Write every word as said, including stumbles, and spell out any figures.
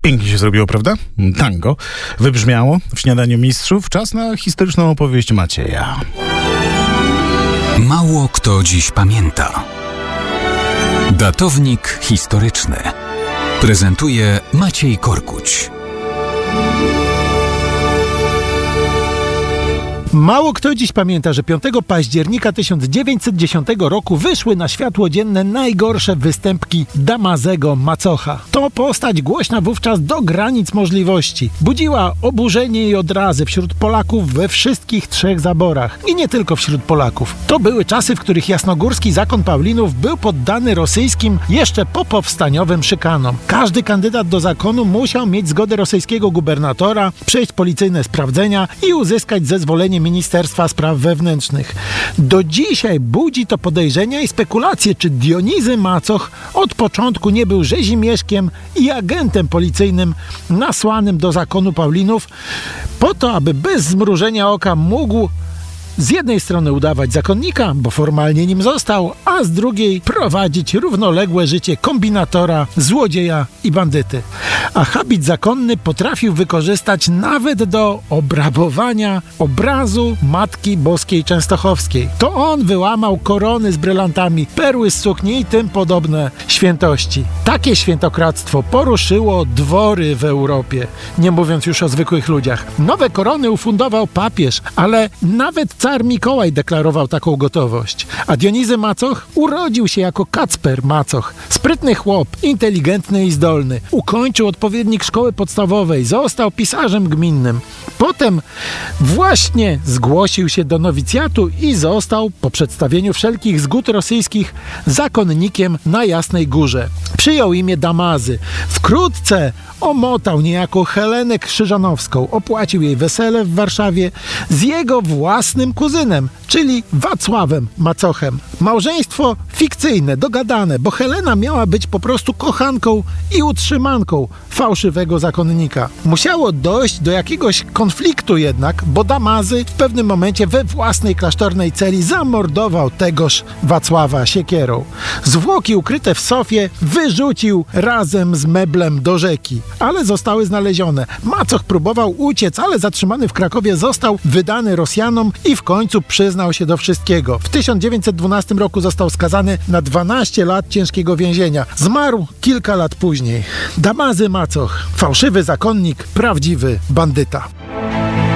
Pięknie się zrobiło, prawda? Tango wybrzmiało w Śniadaniu Mistrzów. Czas na historyczną opowieść Macieja. Mało kto dziś pamięta. Datownik historyczny prezentuje Maciej Korkuć. Mało kto dziś pamięta, że piątego października tysiąc dziewięćset dziesiątego roku wyszły na światło dzienne najgorsze występki Damazego Macocha. To postać głośna wówczas do granic możliwości. Budziła oburzenie i odrazy wśród Polaków we wszystkich trzech zaborach. I nie tylko wśród Polaków. To były czasy, w których jasnogórski zakon Paulinów był poddany rosyjskim, jeszcze popowstaniowym szykanom. Każdy kandydat do zakonu musiał mieć zgodę rosyjskiego gubernatora, przejść policyjne sprawdzenia i uzyskać zezwolenie Ministerstwa Spraw Wewnętrznych. Do dzisiaj budzi to podejrzenia i spekulacje, czy Dionizy Macoch od początku nie był rzezimieszkiem i agentem policyjnym nasłanym do zakonu Paulinów po to, aby bez zmrużenia oka mógł z jednej strony udawać zakonnika, bo formalnie nim został, a z drugiej prowadzić równoległe życie kombinatora, złodzieja i bandyty. A habit zakonny potrafił wykorzystać nawet do obrabowania obrazu Matki Boskiej Częstochowskiej. To on wyłamał korony z brylantami, perły z sukni i tym podobne świętości. Takie świętokradztwo poruszyło dwory w Europie, nie mówiąc już o zwykłych ludziach. Nowe korony ufundował papież, ale nawet car Mikołaj deklarował taką gotowość. A Dionizy Macoch urodził się jako Kacper Macoch. Sprytny chłop, inteligentny i zdolny. Ukończył odpowiednik szkoły podstawowej, został pisarzem gminnym. Potem właśnie zgłosił się do nowicjatu i został, po przedstawieniu wszelkich zgód rosyjskich, zakonnikiem na Jasnej Górze. Przyjął imię Damazy. Wkrótce omotał niejako Helenę Krzyżanowską, opłacił jej wesele w Warszawie z jego własnym kuzynem, czyli Wacławem Macochem. Małżeństwo fikcyjne, dogadane, bo Helena miała być po prostu kochanką i utrzymanką fałszywego zakonnika. Musiało dojść do jakiegoś konfliktu jednak, bo Damazy w pewnym momencie we własnej klasztornej celi zamordował tegoż Wacława siekierą. Zwłoki ukryte w sofie wyrzucił razem z meblem do rzeki, ale zostały znalezione. Macoch próbował uciec, ale zatrzymany w Krakowie został wydany Rosjanom i w końcu przyznał się do wszystkiego. W tysiąc dziewięćset dwunastym roku został skazany na dwanaście lat ciężkiego więzienia. Zmarł kilka lat później. Damazy Macoch, fałszywy zakonnik, prawdziwy bandyta.